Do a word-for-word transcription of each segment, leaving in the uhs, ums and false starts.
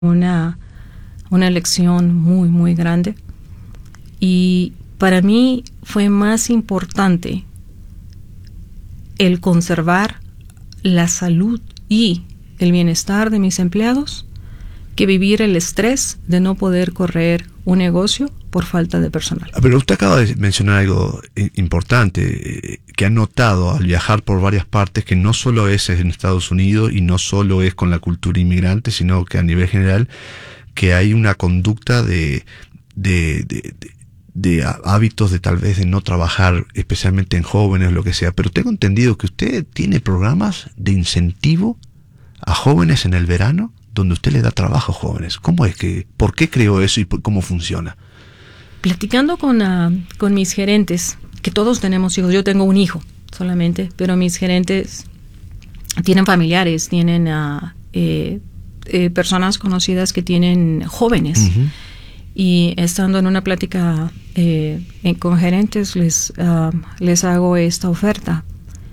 una, una lección muy, muy grande. Y para mí fue más importante el conservar la salud y el bienestar de mis empleados que vivir el estrés de no poder correr un negocio por falta de personal. Pero usted acaba de mencionar algo importante, eh, que ha notado al viajar por varias partes, que no solo es en Estados Unidos y no solo es con la cultura inmigrante, sino que a nivel general, que hay una conducta de, de, de, de, de hábitos de tal vez de no trabajar, especialmente en jóvenes, lo que sea. Pero tengo entendido que usted tiene programas de incentivo a jóvenes en el verano, donde usted le da trabajo a jóvenes. ¿Cómo es que, por qué creó eso y por, cómo funciona? Platicando con, uh, con mis gerentes, que todos tenemos hijos, yo tengo un hijo solamente, pero mis gerentes tienen familiares, tienen uh, eh, eh, personas conocidas que tienen jóvenes. Uh-huh. Y estando en una plática eh, en, con gerentes, les, uh, les hago esta oferta.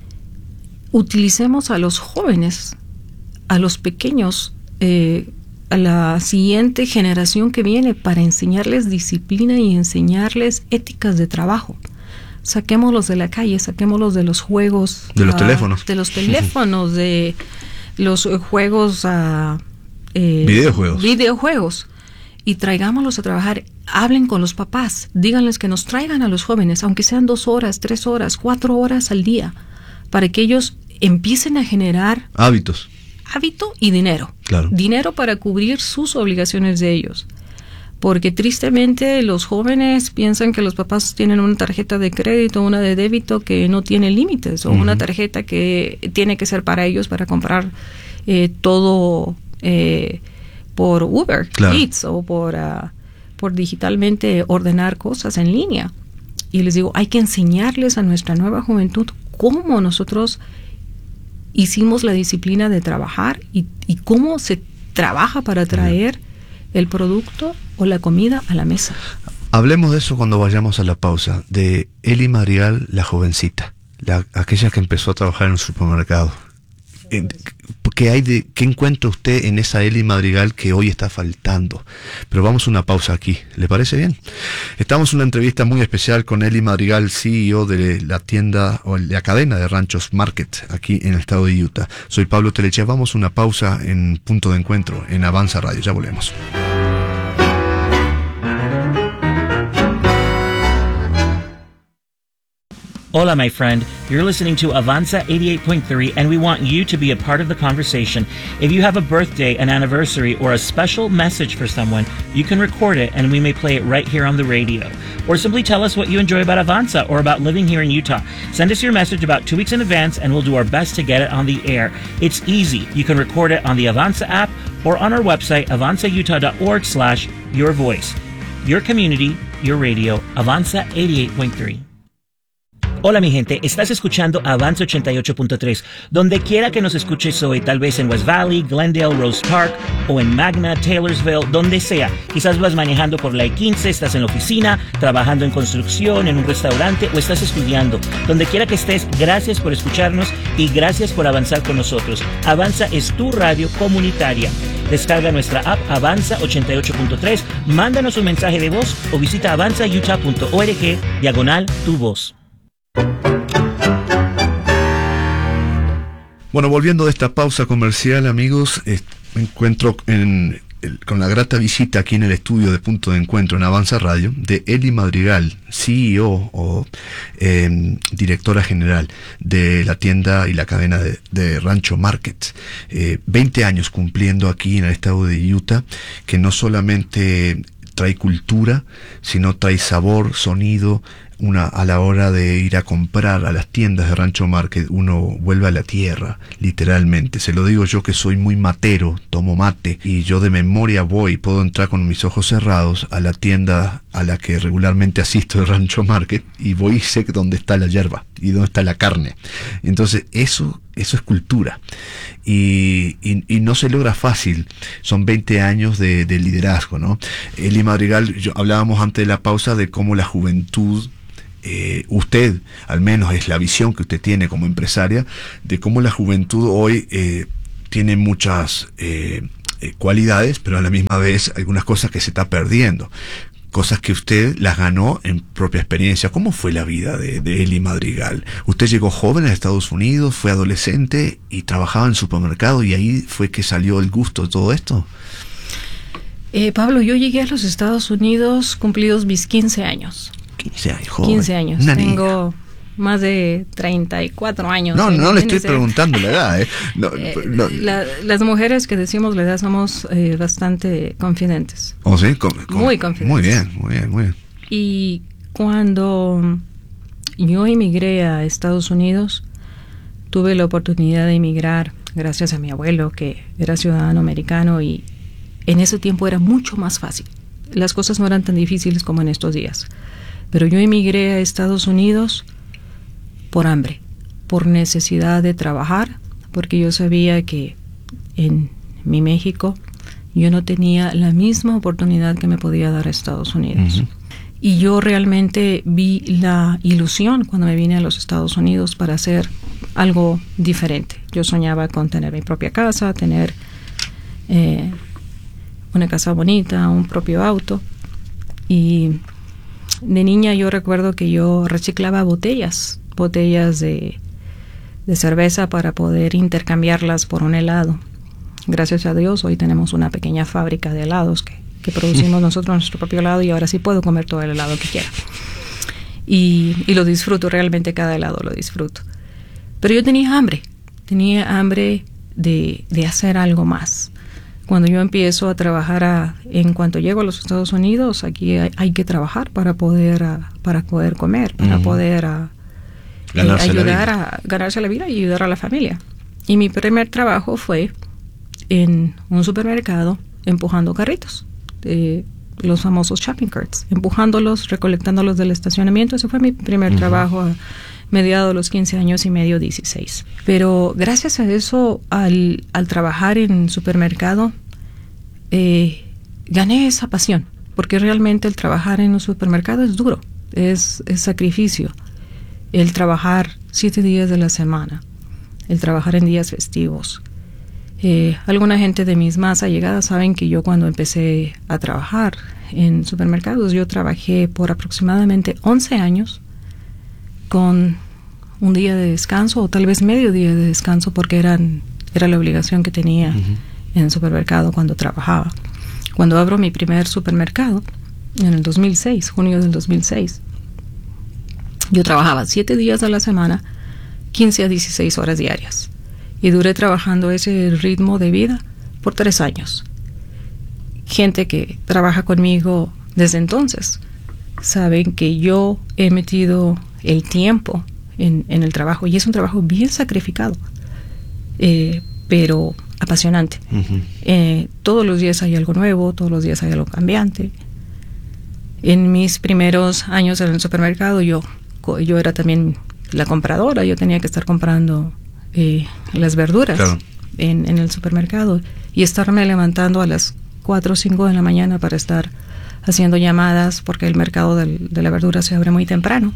Utilicemos a los jóvenes, a los pequeños, eh, a la siguiente generación que viene para enseñarles disciplina y enseñarles éticas de trabajo. Saquémoslos de la calle, saquémoslos de los juegos. De los uh, teléfonos. De los teléfonos, de los uh, juegos... Uh, eh, videojuegos. Videojuegos. Y traigámoslos a trabajar. Hablen con los papás. Díganles que nos traigan a los jóvenes, aunque sean dos horas, tres horas, cuatro horas al día, para que ellos empiecen a generar... hábitos. Hábito y dinero. Claro. Dinero para cubrir sus obligaciones de ellos. Porque tristemente los jóvenes piensan que los papás tienen una tarjeta de crédito, una de débito que no tiene límites, o uh-huh. una tarjeta que tiene que ser para ellos para comprar eh, todo eh, por Uber claro. Eats o por, uh, por digitalmente ordenar cosas en línea. Y les digo, hay que enseñarles a nuestra nueva juventud cómo nosotros hicimos la disciplina de trabajar y, y cómo se trabaja para traer el producto o la comida a la mesa. Hablemos de eso cuando vayamos a la pausa, de Eli Madrigal, la jovencita, la, aquella que empezó a trabajar en un supermercado. ¿Qué hay de, qué encuentra usted en esa Eli Madrigal que hoy está faltando? Pero vamos a una pausa aquí, ¿le parece bien? Estamos en una entrevista muy especial con Eli Madrigal, C E O de la tienda o la cadena de Ranchos Market aquí en el estado de Utah. Soy Pablo Telechea. Vamos a una pausa en Punto de Encuentro en Avanza Radio. Ya volvemos. Hola, my friend. You're listening to Avanza eighty-eight point three, and we want you to be a part of the conversation. If you have a birthday, an anniversary, or a special message for someone, you can record it, and we may play it right here on the radio. Or simply tell us what you enjoy about Avanza or about living here in Utah. Send us your message about two weeks in advance, and we'll do our best to get it on the air. It's easy. You can record it on the Avanza app or on our website, avanza utah dot org slash your voice. Your community, your radio, Avanza eighty-eight point three. Hola mi gente, estás escuchando Avanza ochenta y ocho punto tres. Donde quiera que nos escuches hoy, tal vez en West Valley, Glendale, Rose Park, o en Magna, Taylorsville, donde sea. Quizás vas manejando por la E quince, estás en la oficina, trabajando en construcción, en un restaurante, o estás estudiando. Donde quiera que estés, gracias por escucharnos y gracias por avanzar con nosotros. Avanza es tu radio comunitaria. Descarga nuestra app Avanza ochenta y ocho punto tres, mándanos un mensaje de voz o visita avanza utah punto org, diagonal tu voz. Bueno, volviendo de esta pausa comercial, amigos, eh, me encuentro en, el, con la grata visita aquí en el estudio de Punto de Encuentro en Avanza Radio de Eli Madrigal, C E O o eh, directora general de la tienda y la cadena de, de Rancho Market. Eh, veinte años cumpliendo aquí en el estado de Utah, que no solamente trae cultura, sino trae sabor, sonido. Una, a la hora de ir a comprar a las tiendas de Rancho Market, uno vuelve a la tierra, literalmente. Se lo digo yo que soy muy matero, tomo mate, y yo de memoria voy, puedo entrar con mis ojos cerrados a la tienda a la que regularmente asisto de Rancho Market, y voy y sé dónde está la hierba y dónde está la carne. Entonces eso, eso es cultura. Y, y, y no se logra fácil. Son veinte años de, de liderazgo, ¿no? Eli Madrigal, yo, hablábamos antes de la pausa de cómo la juventud, Eh, usted, al menos es la visión que usted tiene como empresaria, de cómo la juventud hoy eh, tiene muchas eh, eh, cualidades, pero a la misma vez algunas cosas que se está perdiendo. Cosas que usted las ganó en propia experiencia. ¿Cómo fue la vida de, de Eli Madrigal? Usted llegó joven a Estados Unidos, fue adolescente y trabajaba en supermercado, y ahí fue que salió el gusto de todo esto. Eh, Pablo, yo llegué a los Estados Unidos cumplidos mis quince años. quince años, joven. quince años. Una Tengo niña. más de treinta y cuatro años. No, no le estoy Imagínese. preguntando la edad. ¿eh? No, Eh, no. la- las mujeres que decimos la edad somos eh, bastante confidentes. ¿Oh, sí? Com- com- Muy confidentes. Muy bien, muy bien, muy bien. Y cuando yo emigré a Estados Unidos, tuve la oportunidad de emigrar gracias a mi abuelo, que era ciudadano americano, y en ese tiempo era mucho más fácil. Las cosas no eran tan difíciles como en estos días. Pero yo emigré a Estados Unidos por hambre, por necesidad de trabajar, porque yo sabía que en mi México yo no tenía la misma oportunidad que me podía dar Estados Unidos. Uh-huh. Y yo realmente vi la ilusión cuando me vine a los Estados Unidos para hacer algo diferente. Yo soñaba con tener mi propia casa, tener eh, una casa bonita, un propio auto. Y de niña yo recuerdo que yo reciclaba botellas, botellas de, de cerveza para poder intercambiarlas por un helado. Gracias a Dios hoy tenemos una pequeña fábrica de helados que, que producimos nosotros nuestro propio helado, y ahora sí puedo comer todo el helado que quiera. Y, y lo disfruto, realmente cada helado lo disfruto. Pero yo tenía hambre, tenía hambre de, de hacer algo más. Cuando yo empiezo a trabajar, a, en cuanto llego a los Estados Unidos, aquí hay, hay que trabajar para poder, a, para poder comer, para uh-huh. poder a, eh, ayudar a ganarse la vida y ayudar a la familia. Y mi primer trabajo fue en un supermercado empujando carritos, eh, los famosos shopping carts, empujándolos, recolectándolos del estacionamiento. Ese fue mi primer uh-huh. trabajo a mediados de los quince años y medio, dieciséis. Pero gracias a eso, al, al trabajar en supermercado, eh, gané esa pasión, porque realmente el trabajar en un supermercado es duro, es, es sacrificio. El trabajar siete días de la semana, el trabajar en días festivos. Eh, alguna gente de mis más allegadas saben que yo, cuando empecé a trabajar en supermercados, yo trabajé por aproximadamente once años con un día de descanso, o tal vez medio día de descanso, porque eran, era la obligación que tenía uh-huh. en el supermercado cuando trabajaba. Cuando abro mi primer supermercado, en el dos mil seis, junio del dos mil seis, yo trabajaba siete días a la semana, quince a dieciséis horas diarias. Y duré trabajando ese ritmo de vida por tres años. Gente que trabaja conmigo desde entonces saben que yo he metido el tiempo en, en el trabajo, y es un trabajo bien sacrificado, eh, pero apasionante. Uh-huh. Eh, todos los días hay algo nuevo, todos los días hay algo cambiante. En mis primeros años en el supermercado, yo, yo era también la compradora, yo tenía que estar comprando eh, las verduras claro. en, en el supermercado, y estarme levantando a las cuatro o cinco de la mañana para estar haciendo llamadas, porque el mercado del, de la verdura se abre muy temprano.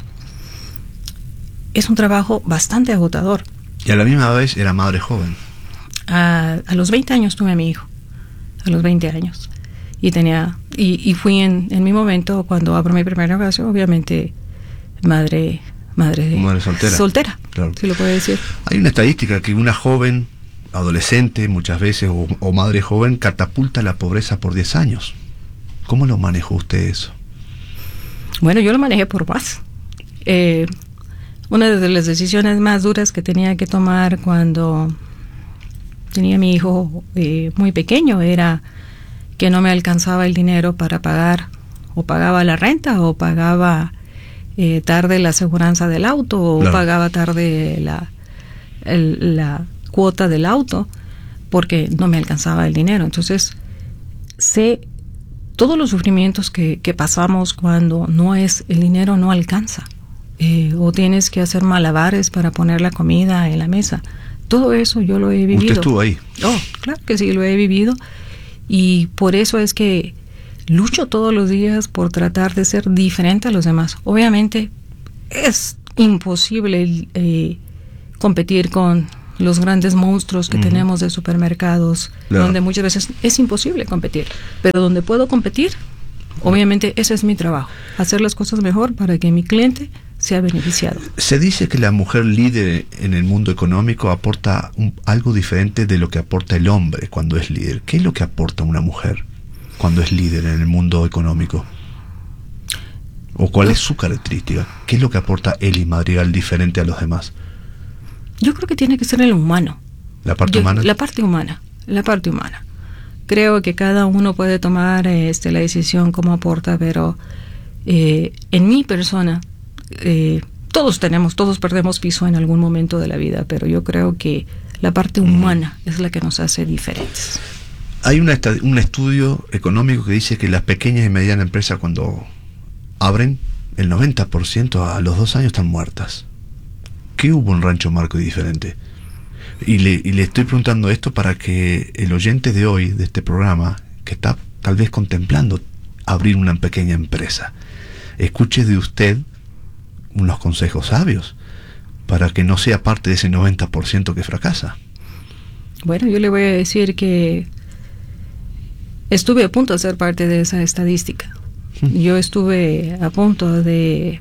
Es un trabajo bastante agotador. Y a la misma vez era madre joven. A, a los veinte años tuve a mi hijo, a los veinte años. Y tenía y, y fui en, en mi momento, cuando abro mi primer negocio, obviamente madre madre, madre soltera. Soltera, claro. Si lo puede decir. Hay una estadística que una joven, adolescente muchas veces, o, o madre joven, catapulta la pobreza por diez años. ¿Cómo lo manejó usted eso? Bueno, yo lo manejé por paz. Eh... Una de las decisiones más duras que tenía que tomar cuando tenía a mi hijo eh, muy pequeño era que no me alcanzaba el dinero para pagar, o pagaba la renta, o pagaba eh, tarde la aseguranza del auto, o claro. pagaba tarde la, el, la cuota del auto, porque no me alcanzaba el dinero. Entonces, sé todos los sufrimientos que, que pasamos cuando no es, el dinero no alcanza. Eh, o tienes que hacer malabares para poner la comida en la mesa. Todo eso yo lo he vivido. ¿Usted estuvo ahí? Oh, claro que sí, lo he vivido. Y por eso es que lucho todos los días por tratar de ser diferente a los demás. Obviamente es imposible eh, competir con los grandes monstruos que uh-huh. tenemos de supermercados, claro. donde muchas veces es imposible competir, pero donde puedo competir, obviamente ese es mi trabajo, hacer las cosas mejor para que mi cliente sea beneficiado. Se dice que la mujer líder en el mundo económico aporta un, algo diferente de lo que aporta el hombre cuando es líder. ¿Qué es lo que aporta una mujer cuando es líder en el mundo económico? ¿O cuál es su característica? ¿Qué es lo que aporta Eli Madrigal diferente a los demás? Yo creo que tiene que ser el humano. ¿La parte Yo, humana? La parte humana, la parte humana. Creo que cada uno puede tomar este, la decisión como aporta, pero eh, en mi persona, eh, todos tenemos, todos perdemos piso en algún momento de la vida, pero yo creo que la parte humana mm. es la que nos hace diferentes. Hay una, un estudio económico que dice que las pequeñas y medianas empresas cuando abren, el noventa por ciento a los dos años están muertas. ¿Qué hubo en Rancho Marcoy diferente? Y le, y le estoy preguntando esto para que el oyente de hoy, de este programa, que está tal vez contemplando abrir una pequeña empresa, escuche de usted unos consejos sabios para que no sea parte de ese noventa por ciento que fracasa. Bueno, yo le voy a decir que estuve a punto de ser parte de esa estadística. Yo estuve a punto de,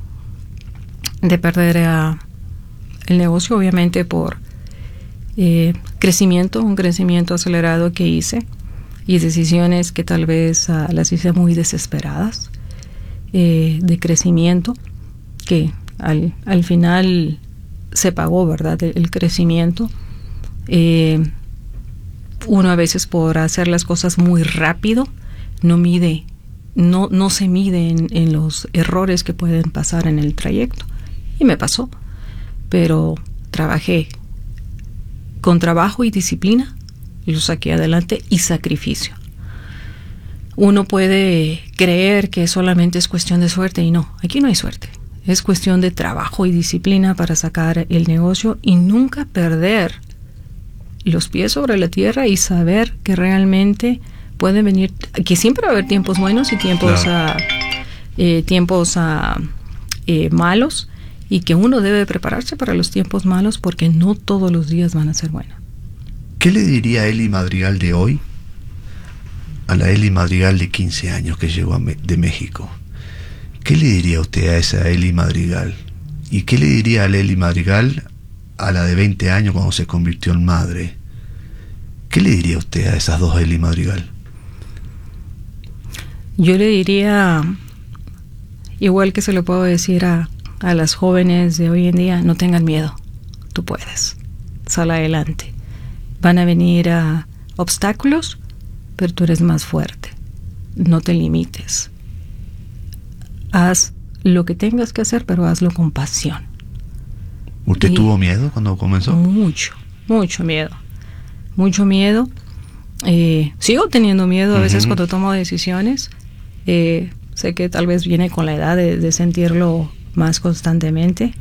de perder uh, el negocio, obviamente por eh, crecimiento, un crecimiento acelerado que hice y decisiones que tal vez uh, las hice muy desesperadas eh, de crecimiento, que al, al final se pagó, ¿verdad? El, el crecimiento. Eh, uno a veces por hacer las cosas muy rápido no mide No, no se mide en, en los errores que pueden pasar en el trayecto. Y me pasó. Pero trabajé con trabajo y disciplina, lo saqué adelante, y sacrificio. Uno puede creer que solamente es cuestión de suerte, y no, aquí no hay suerte. Es cuestión de trabajo y disciplina para sacar el negocio y nunca perder los pies sobre la tierra y saber que realmente pueden venir, que siempre va a haber tiempos buenos y tiempos claro. uh, eh, tiempos uh, eh, malos, y que uno debe prepararse para los tiempos malos porque no todos los días van a ser buenos. ¿Qué le diría Eli Madrigal de hoy a la Eli Madrigal de quince años que llegó a me- de México? ¿Qué le diría usted a esa Eli Madrigal? ¿Y qué le diría a la Eli Madrigal a la de veinte años cuando se convirtió en madre? ¿Qué le diría usted a esas dos Eli Madrigal? Yo le diría, igual que se lo puedo decir a, a las jóvenes de hoy en día, no tengan miedo, tú puedes, sal adelante. Van a venir a obstáculos, pero tú eres más fuerte, no te limites. Haz lo que tengas que hacer, pero hazlo con pasión. ¿Usted y tuvo miedo cuando comenzó? Mucho, mucho miedo, mucho miedo. Eh, sigo teniendo miedo a veces uh-huh. cuando tomo decisiones. Eh, sé que tal vez viene con la edad de, de sentirlo más constantemente,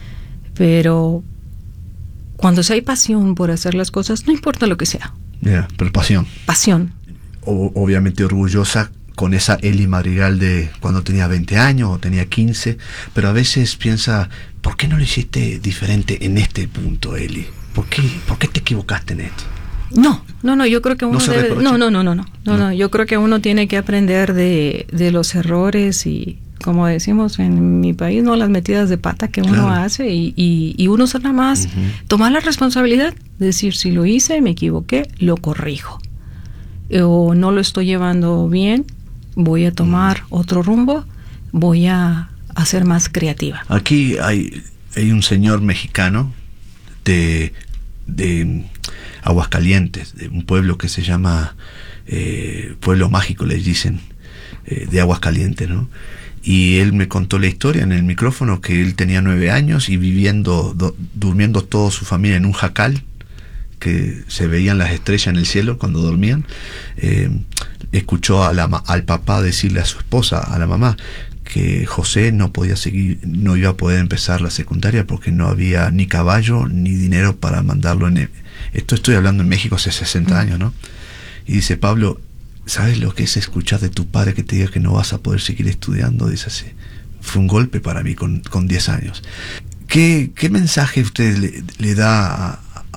pero cuando hay pasión por hacer las cosas, no importa lo que sea. Yeah, pero pasión. Pasión. O, obviamente orgullosa con esa Eli Madrigal de cuando tenía veinte años o tenía quince, pero a veces piensa, ¿por qué no lo hiciste diferente en este punto, Eli? ¿Por qué, por qué te equivocaste en esto? No, no, no, yo creo que uno no debe, no, no, no, no, no, no, no, yo creo que uno tiene que aprender de, de los errores y, como decimos en mi país, no las metidas de pata que uno claro. hace y, y, y uno nada más uh-huh. tomar la responsabilidad, decir si lo hice, me equivoqué, lo corrijo, o no lo estoy llevando bien, voy a tomar uh-huh. otro rumbo, voy a, a ser más creativa. Aquí hay, hay un señor mexicano de de Aguascalientes, de un pueblo que se llama eh, Pueblo Mágico, les dicen, eh, de Aguascalientes, ¿no? Y él me contó la historia en el micrófono que él tenía nueve años y viviendo, do, durmiendo toda su familia en un jacal, que se veían las estrellas en el cielo cuando dormían. Eh, escuchó a la, al papá decirle a su esposa, a la mamá, que José no podía seguir, no iba a poder empezar la secundaria porque no había ni caballo ni dinero para mandarlo en el, esto estoy hablando en México hace sesenta años, ¿no? Y dice, Pablo, ¿sabes lo que es escuchar de tu padre que te diga que no vas a poder seguir estudiando? Dice así, fue un golpe para mí con, con diez años. ¿Qué, qué mensaje usted le, le da a,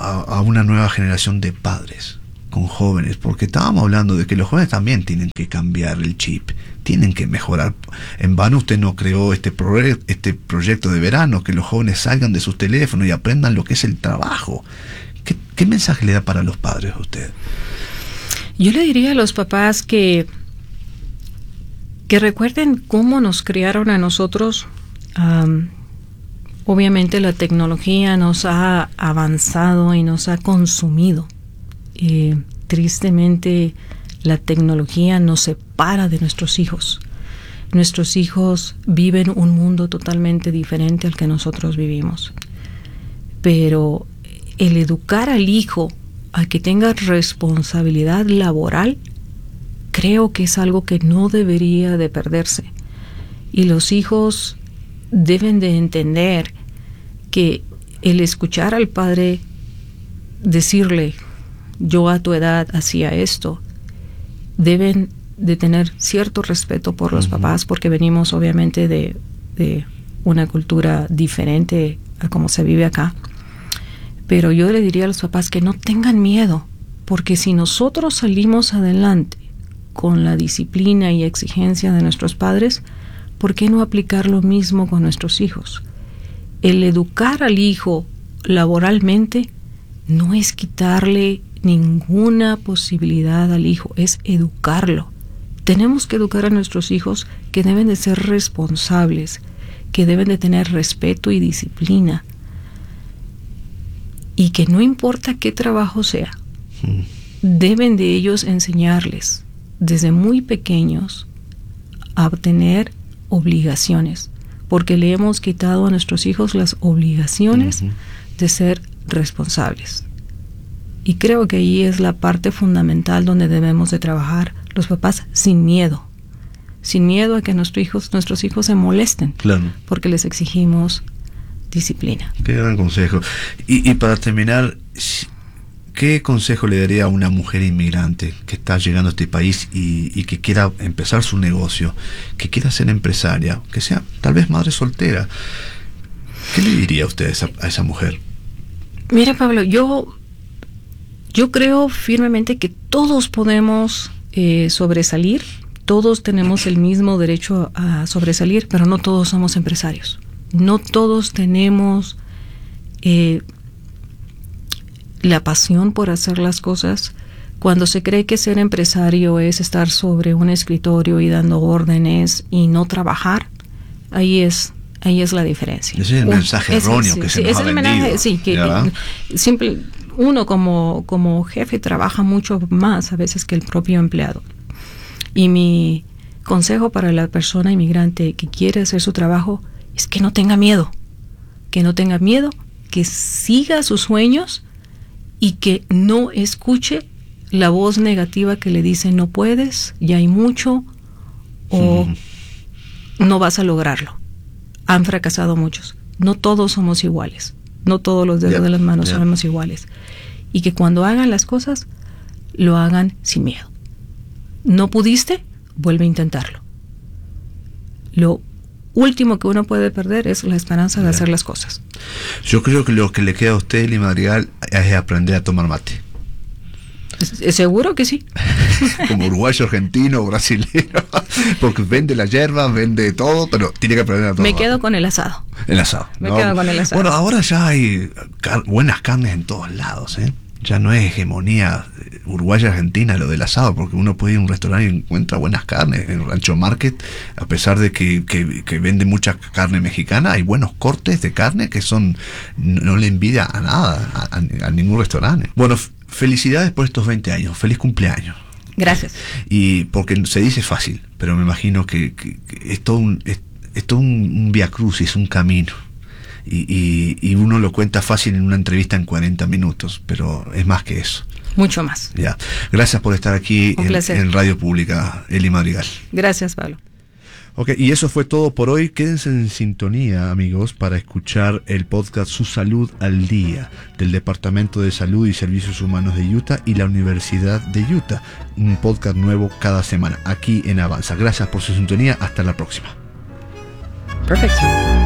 a, a una nueva generación de padres con jóvenes, porque estábamos hablando de que los jóvenes también tienen que cambiar el chip, tienen que mejorar. En vano usted no creó este, pro, este proyecto de verano, que los jóvenes salgan de sus teléfonos y aprendan lo que es el trabajo. ¿Qué, qué mensaje le da para los padres a usted? Yo le diría a los papás que, que recuerden cómo nos criaron a nosotros. Um, obviamente la tecnología nos ha avanzado y nos ha consumido. Eh, tristemente la tecnología nos separa de nuestros hijos. Nuestros hijos viven un mundo totalmente diferente al que nosotros vivimos. Pero el educar al hijo a que tenga responsabilidad laboral, creo que es algo que no debería de perderse. Y los hijos deben de entender que el escuchar al padre decirle, yo a tu edad hacía esto, deben de tener cierto respeto por los uh-huh. papás, porque venimos obviamente de, de una cultura diferente a como se vive acá. Pero yo le diría a los papás que no tengan miedo, porque si nosotros salimos adelante con la disciplina y exigencia de nuestros padres, ¿por qué no aplicar lo mismo con nuestros hijos? El educar al hijo laboralmente no es quitarle ninguna posibilidad al hijo, es educarlo. Tenemos que educar a nuestros hijos que deben de ser responsables, que deben de tener respeto y disciplina, y que no importa qué trabajo sea, mm. deben de ellos enseñarles desde muy pequeños a tener obligaciones, porque le hemos quitado a nuestros hijos las obligaciones uh-huh. de ser responsables. Y creo que ahí es la parte fundamental donde debemos de trabajar los papás, sin miedo, sin miedo a que nuestros hijos, nuestros hijos se molesten, claro. porque les exigimos disciplina. Qué gran consejo. Y, y para terminar, ¿qué consejo le daría a una mujer inmigrante que está llegando a este país y, y que quiera empezar su negocio, que quiera ser empresaria, que sea tal vez madre soltera? ¿Qué le diría a usted a esa, a esa mujer? Mira, Pablo, yo, yo creo firmemente que todos podemos eh, sobresalir, todos tenemos el mismo derecho a sobresalir, pero no todos somos empresarios. No todos tenemos eh, la pasión por hacer las cosas. Cuando se cree que ser empresario es estar sobre un escritorio y dando órdenes y no trabajar, ahí es ahí es la diferencia. Ese es el mensaje es, erróneo sí, que sí, se nos es ha el vendido. Mensaje, sí, que, que simple, uno como, como jefe trabaja mucho más a veces que el propio empleado. Y mi consejo para la persona inmigrante que quiere hacer su trabajo es que no tenga miedo, que no tenga miedo, que siga sus sueños y que no escuche la voz negativa que le dice no puedes, ya hay mucho o mm. no vas a lograrlo. Han fracasado muchos. No todos somos iguales. No todos los dedos yeah, de las manos yeah. somos iguales. Y que cuando hagan las cosas, lo hagan sin miedo. ¿No pudiste? Vuelve a intentarlo. Lo último que uno puede perder es la esperanza de yeah. hacer las cosas. Yo creo que lo que le queda a usted, Eli Madrigal, es aprender a tomar mate. Seguro que sí. Como uruguayo, argentino, brasileño, porque vende la hierba, vende todo, pero tiene que aprender a tomar Me mate. quedo con el asado. El asado. Me ¿no? quedo con el asado. Bueno, ahora ya hay car- buenas carnes en todos lados, ¿eh? Ya no es hegemonía uruguaya argentina lo del asado, porque uno puede ir a un restaurante y encuentra buenas carnes. En Rancho Market, a pesar de que, que, que vende mucha carne mexicana, hay buenos cortes de carne que son no, no le envidia a nada, a, a, a ningún restaurante. Bueno, f- felicidades por estos veinte años, feliz cumpleaños. Gracias. Y porque se dice fácil, pero me imagino que, que, que es todo un, es, es todo un, un vía crucis, un camino. Y, y, y uno lo cuenta fácil en una entrevista en cuarenta minutos, pero es más que eso. Mucho más. Ya. Gracias por estar aquí en, en Radio Pública, Eli Madrigal. Gracias, Pablo. Ok, y eso fue todo por hoy. Quédense en sintonía, amigos, para escuchar el podcast Su Salud al Día del Departamento de Salud y Servicios Humanos de Utah y la Universidad de Utah. Un podcast nuevo cada semana aquí en Avanza. Gracias por su sintonía. Hasta la próxima. Perfecto.